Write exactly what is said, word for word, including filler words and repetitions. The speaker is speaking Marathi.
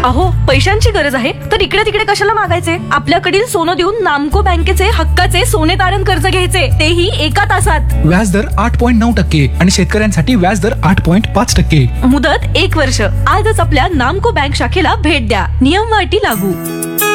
अहो, पैशांची गरज आहे तर इकडे तिकडे कशाला मागायचे? आपल्याकडील सोनं देऊन नामको बँकेचे हक्काचे सोने तारण कर्ज घ्यायचे, तेही एका तासात. व्याजदर आठ पॉईंट नऊ टक्के आणि शेतकऱ्यांसाठी व्याजदर आठ पॉईंट पाच टक्के. मुदत एक वर्ष. आजच आपल्या नामको बँक शाखेला भेट द्या. नियम व अटी लागू.